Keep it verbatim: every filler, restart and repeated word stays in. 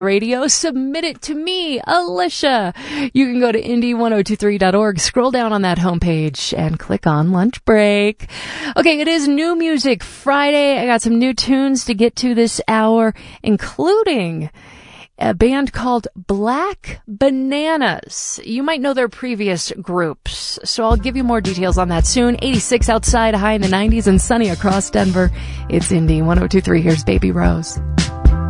Radio. Submit it to me, Alicia. You can go to indie ten twenty-three dot org, scroll down on that homepage, and click on Lunch Break. Okay, it is New Music Friday. I got some new tunes to get to this hour, including a band called Black Bananas. You might know their previous groups, so I'll give you more details on that soon. eighty-six outside, high in the nineties, and sunny across Denver. It's Indie ten twenty-three. Here's Baby Rose.